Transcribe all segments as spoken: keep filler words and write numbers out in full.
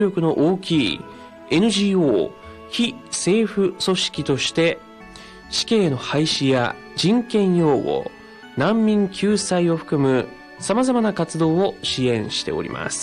力の大きい エヌジーオー 非政府組織として死刑の廃止や人権擁護、難民救済を含む様々な活動を支援しております。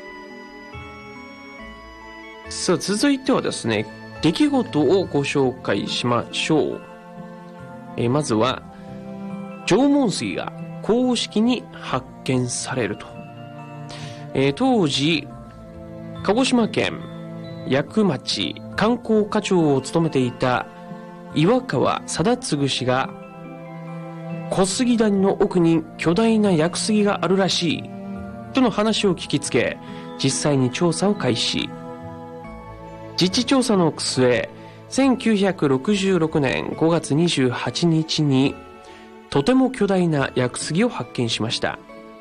さあ、続いてはですね、出来事をご紹介しましょう。えー、まずは縄文杉が公式に発見されると。えー、当時鹿児島県八久町観光課長を務めていた岩川貞次氏が、小杉谷の奥に巨大な屋久杉があるらしいとの話を聞きつけ、実際に調査を開始。実地調査の末、せんきゅうひゃくろくじゅうろくねんごがつにじゅうはちにちにとても巨大な屋久杉を発見しました。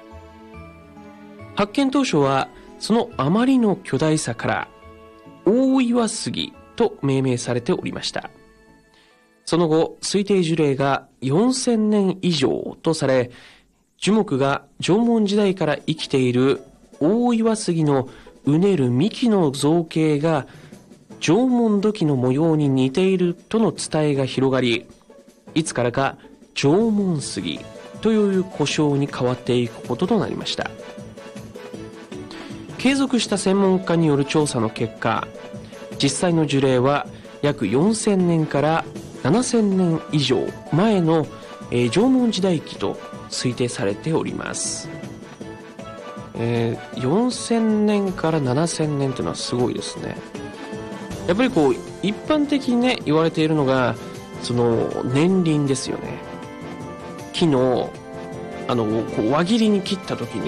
発見当初はそのあまりの巨大さから大岩杉と命名されておりました。その後、推定樹齢がよんせんねん以上とされ、樹木が縄文時代から生きている大岩杉のうねる幹の造形が縄文土器の模様に似ているとの伝えが広がり、いつからか縄文杉という呼称に変わっていくこととなりました。継続した専門家による調査の結果、実際の樹齢は約よんせんねんからななせんねん以上前の、えー、縄文時代期と推定されております。えー、よんせんねんからななせんねんというのはすごいですね。やっぱりこう一般的にね言われているのがその年輪ですよね。木のあのこう輪切りに切った時に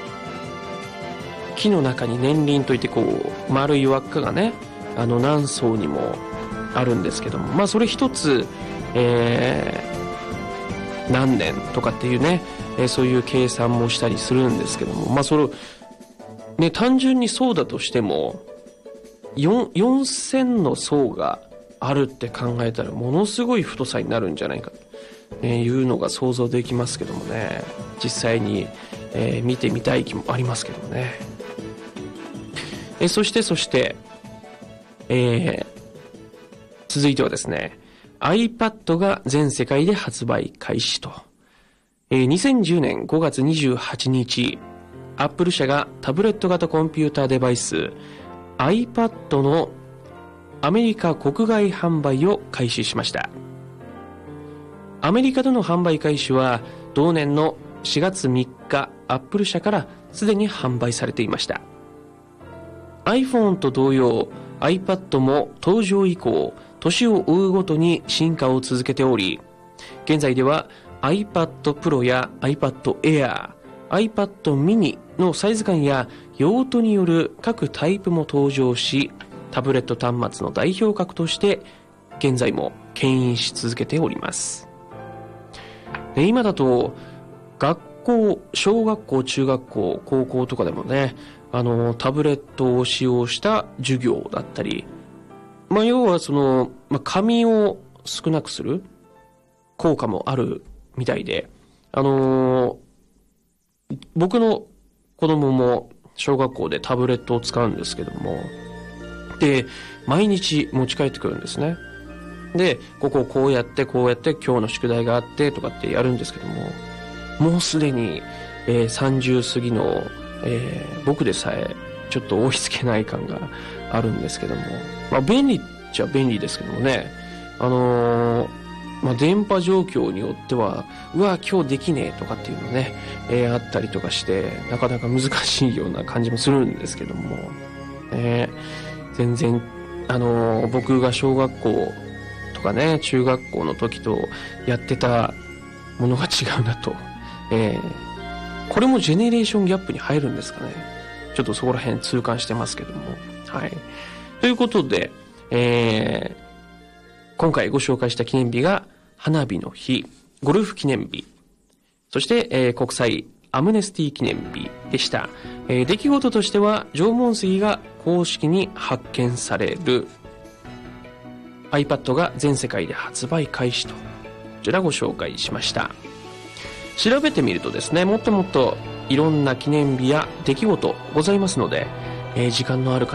木の中に年輪といってこう丸い輪っかがねあの何層にもあるんですけども、まあそれ一つ、えー、何年とかっていうね、えー、そういう計算もしたりするんですけども、まあそれね単純にそうだとしてもよんせんの層があるって考えたらものすごい太さになるんじゃないかというのが想像できますけどもね、実際に、えー、見てみたい気もありますけどもね。えー、そしてそして、えー、続いてはですね iPad が全世界で発売開始と、えー、にせんじゅうねんごがつにじゅうはちにち Apple 社がタブレット型コンピューターデバイスiPad のアメリカ国外販売を開始しました。アメリカでの販売開始は同年のしがつみっか Apple 社からすでに販売されていました。 iPhone と同様 iPad も登場以降年を追うごとに進化を続けており、現在では iPad Pro や iPad Air、iPad mini のサイズ感や用途による各タイプも登場し、タブレット端末の代表格として現在も牽引し続けております。で今だと学校、小学校、中学校、高校とかでもね、あのタブレットを使用した授業だったり、まあ、要はその、まあ、紙を少なくする効果もあるみたいで、あのー、僕の子供も小学校でタブレットを使うんですけども、で毎日持ち帰ってくるんですね。でここをこうやってこうやって今日の宿題があってとかってやるんですけども、もうすでに、えー、さんじゅう過ぎの、えー、僕でさえちょっと追いつけない感があるんですけども、まあ便利っちゃ便利ですけどもね、あのーまあ、電波状況によってはうわ今日できねえとかっていうのね、えー、あったりとかしてなかなか難しいような感じもするんですけども、えー、全然あのー、僕が小学校とかね中学校の時とやってたものが違うなと、えー、これもジェネレーションギャップに入るんですかね。ちょっとそこら辺痛感してますけども、はい。ということで、えー今回ご紹介した記念日が花火の日、ゴルフ記念日、そして、えー、国際アムネスティ記念日でした。えー、出来事としては縄文杉が公式に発見される、 iPad が全世界で発売開始と、こちらご紹介しました。調べてみるとですね、もっともっといろんな記念日や出来事ございますので、えー、時間のある方